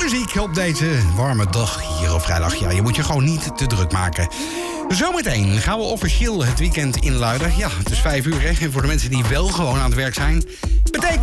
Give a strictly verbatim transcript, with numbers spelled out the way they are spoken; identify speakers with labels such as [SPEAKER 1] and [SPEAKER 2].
[SPEAKER 1] muziek op deze warme dag hier op vrijdag. Ja, je moet je gewoon niet te druk maken. Zometeen gaan we officieel het weekend inluiden. Ja, het is vijf uur, hè. En voor de mensen die wel gewoon aan het werk zijn, betekent